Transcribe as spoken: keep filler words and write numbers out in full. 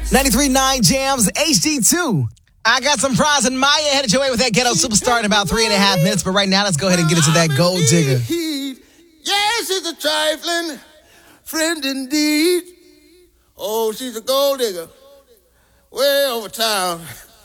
ninety-three point nine Jams H D two. I got some prize and Maya headed your way with that ghetto superstar in about three and a half minutes. But right now, let's go ahead and get into that gold digger. Yes, she's a trifling friend indeed. Oh, she's a gold digger way over town.